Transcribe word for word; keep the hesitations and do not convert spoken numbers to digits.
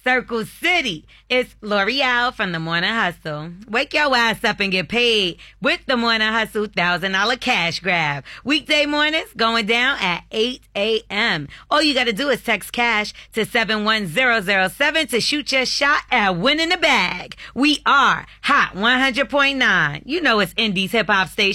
Circle City. It's L'Oreal from the Morning Hustle. Wake your ass up and get paid with the Morning Hustle one thousand dollars cash grab. Weekday mornings going down at eight a.m. All you got to do is text cash to seven one zero zero seven to shoot your shot at winning the bag. We are Hot one hundred point nine. You know it's Indies Hip Hop Station.